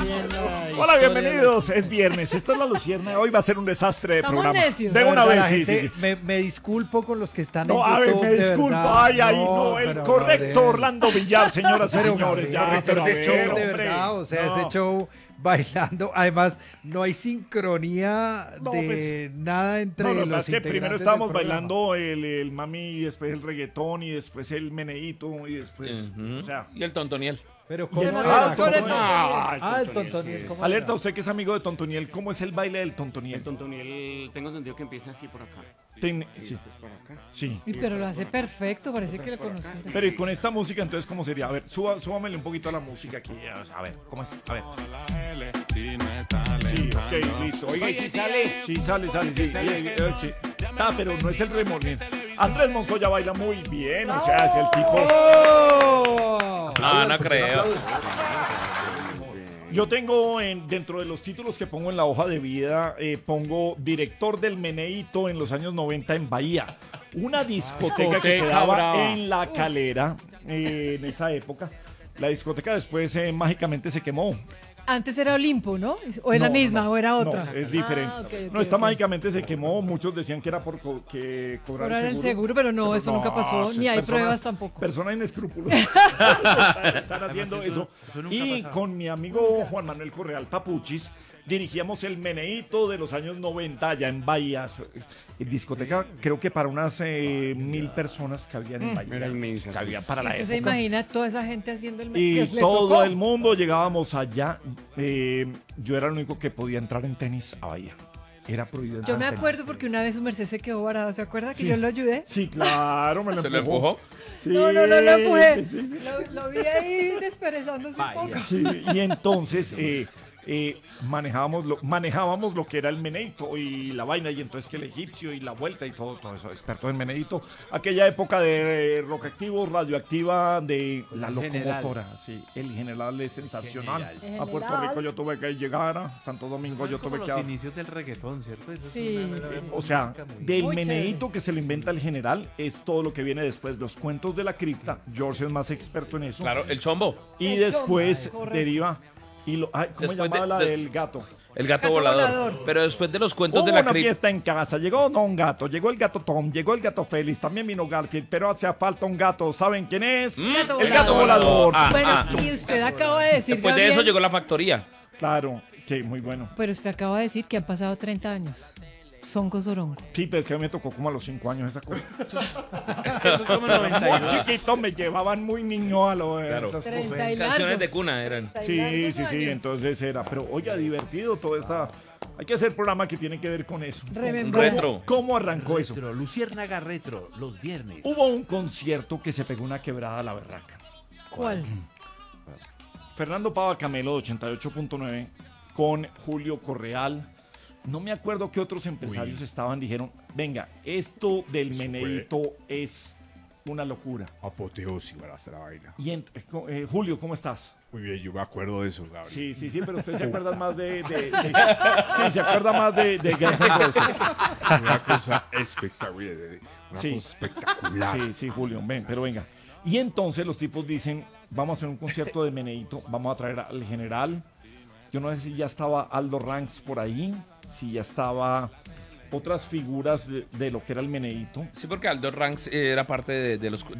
Hola, bienvenidos. Es viernes. Esta es la Lucierna. Hoy va a ser un desastre de Estamos programa. necios. De una vez, Gente, sí. Me disculpo con los que están No, en a ver, YouTube, me de disculpo. verdad. No, el pero correcto Gabriel. Orlando Villar, señoras y Pero señores. Gabriel, Pero ese show de hombre. verdad, o sea, No. ese show bailando, además no hay sincronía No, de pues, nada entre No, lo que los pasa es que primero integrantes estábamos del programa. bailando el mami, y después el reggaetón, y después el meneíto, y después, o sea... Y el tontoniel. Pero Y ¿cómo el- era? ¿cómo era? El Tontoniel, ¿cómo Alerta, era? usted que es amigo de Tontoniel, ¿cómo es el baile del Tontoniel? El tontoniel, tengo entendido que empieza así por acá. Sí, Por acá. sí. Uy, pero lo hace perfecto, parece que le conociera. Pero y con esta música, entonces, ¿cómo sería? A ver, súbamele un poquito a la música aquí. A ver, ¿cómo es? A ver. Sí, ok, listo. Oiga, ¿y si sale? Sí, sale, sí. Sí. Ah, pero no es el remolino. Andrés Montoya baila muy bien, o sea, es el tipo... ¡Oh! No creo. Yo tengo dentro de los títulos que pongo en la hoja de vida, pongo director del meneíto en los años 90 en Bahía. Una discoteca que Discoteca quedaba brava. en La Calera en esa época. La discoteca después mágicamente se quemó. Antes era Olimpo, ¿no? ¿O es la No, misma no, o era otra? No, es diferente. Ah, ok, no, esta ok. mágicamente se quemó. Muchos decían que era por que cobrar Cobrar el seguro, pero no, eso nunca pasó, ni hay pruebas tampoco. Personas inescrupulosas están haciendo eso. Y con mi amigo Juan Manuel Correal Papuchis dirigíamos el meneíto de los años 90 allá en Bahía. Discoteca, creo que para unas 1.000 personas que habían en Bahía. Era inmensa, Cabían para la ¿Usted se época. imagina toda esa gente haciendo el Y que le todo tocó? el mundo llegábamos allá. Yo era el único que podía entrar en tenis a Bahía. Era prohibido entrar Yo me en tenis. acuerdo porque una vez su merced se quedó varado, ¿se acuerda que Sí. yo lo ayudé? Sí, claro, me lo ¿Se lo empujó? Sí, No lo empujé. sí. Lo vi ahí desperezándose un poco. Sí, y entonces manejábamos lo que era el meneíto y la vaina, y entonces que el egipcio y la vuelta y todo eso, expertos en meneíto. Aquella época de rock activo, radioactiva, de la locomotora. Sí, el general es sensacional. General. A Puerto Rico yo tuve que llegar, a Santo Domingo yo tuve que... los inicios del reggaetón, ¿cierto? Eso es Sí. O sea, del Muy meneíto chévere. que se le inventa el general es todo lo que viene después. Los cuentos de la cripta, George es más experto en eso. Claro, el chombo. Y El después chombo, correcto. deriva. ¿Cómo Después llamaba la de- del gato? El gato Gato volador. volador. Pero después de los cuentos Hubo de la una cripta. fiesta en casa, llegó Don Gato, llegó el gato Tom, llegó el gato Félix, también vino Garfield, pero hacía falta un gato. ¿Saben quién es? Gato El gato volador. volador. Ah, Bueno, y usted acaba de decir, Después de Gabriel, eso llegó la factoría. Claro, sí, muy bueno. pero usted acaba de decir que han pasado 30 años. Sonco Sorongo. Sí, pero es que a mí me tocó como a los 5 años esa cosa. Eso es como Muy 92. chiquito, me llevaban muy niño a Claro. esas 30 cosas. y Canciones largos. de cuna eran. 30 y Sí, largos sí, años. entonces era. Pero oiga, divertido toda esta... Hay que hacer programa que tiene que ver con eso. Remember. Retro. ¿Cómo arrancó eso? Retro, Luciérnaga Retro, los viernes. Hubo un concierto que se pegó una quebrada a la berraca. ¿Cuál? Fernando Pava Camelo de 88.9 con Julio Correal. No me acuerdo qué otros empresarios estaban. Dijeron, venga, esto del meneíto es una locura. Apoteósica era esa vaina. Y Julio, ¿cómo estás? Muy bien, yo me acuerdo de eso, Gabriel. Sí, pero usted se acuerda más sí, se acuerda más de Guns N' Roses. Una cosa espectacular. Una Sí. cosa espectacular. Sí, Julio, pero venga. Y entonces los tipos dicen, vamos a hacer un concierto de meneíto, vamos a traer al general. Yo no sé si ya estaba Aldo Ranks por ahí, si ya estaba otras figuras de lo que era el meneíto. Sí, porque Aldo Ranks era parte de los